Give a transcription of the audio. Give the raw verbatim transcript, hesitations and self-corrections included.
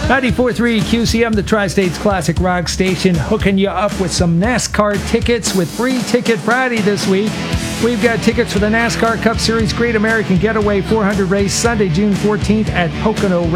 ninety-four point three Q C M, the Tri-States Classic Rock Station, hooking you up with some NASCAR tickets with Free Ticket Friday this week. We've got tickets for the NASCAR Cup Series Great American Getaway four hundred race Sunday, June fourteenth at Pocono